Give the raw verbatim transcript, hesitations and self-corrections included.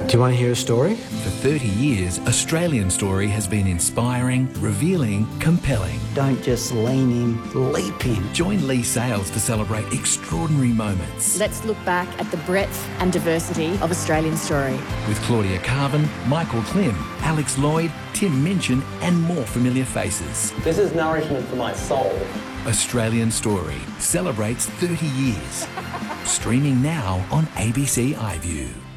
Do you want to hear a story? For thirty years, Australian Story has been inspiring, revealing, compelling. Don't just lean in, leap in. Join Lee Sales to celebrate extraordinary moments. Let's look back at the breadth and diversity of Australian Story. With Claudia Carvin, Michael Klim, Alex Lloyd, Tim Minchin and more familiar faces. This is nourishment for my soul. Australian Story celebrates thirty years. Streaming now on A B C iView.